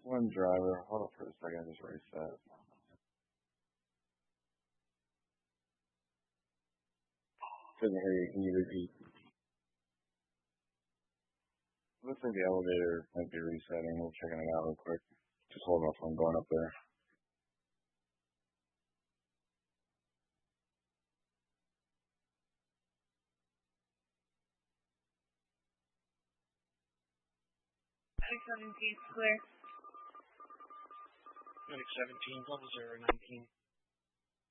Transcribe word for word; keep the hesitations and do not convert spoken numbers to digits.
One driver. Hold up for a second. Just reset. Couldn't hear you. Can you repeat? Looks like the elevator might be resetting. We're checking it out real quick. Just hold off on going up there. six seventeen, clear. Medic seventeen, level zero nineteen.